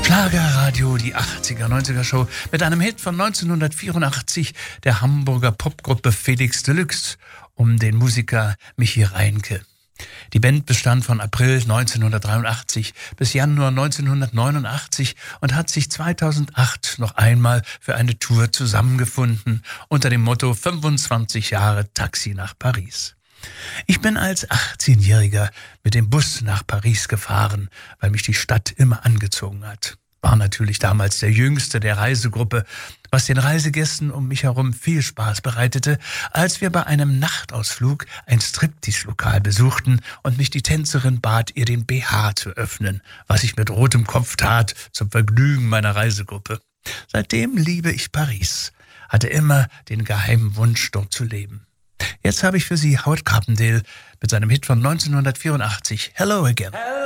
Schlagerradio, die 80er, 90er Show mit einem Hit von 1984 der Hamburger Popgruppe Felix Deluxe um den Musiker Michi Reinke. Die Band bestand von April 1983 bis Januar 1989 und hat sich 2008 noch einmal für eine Tour zusammengefunden unter dem Motto 25 Jahre Taxi nach Paris. Ich bin als 18-Jähriger mit dem Bus nach Paris gefahren, weil mich die Stadt immer angezogen hat. War natürlich damals der Jüngste der Reisegruppe, was den Reisegästen um mich herum viel Spaß bereitete, als wir bei einem Nachtausflug ein Striptease-Lokal besuchten und mich die Tänzerin bat, ihr den BH zu öffnen, was ich mit rotem Kopf tat, zum Vergnügen meiner Reisegruppe. Seitdem liebe ich Paris, hatte immer den geheimen Wunsch, dort zu leben. Jetzt habe ich für Sie Howard Carpendale mit seinem Hit von 1984, Hello Again.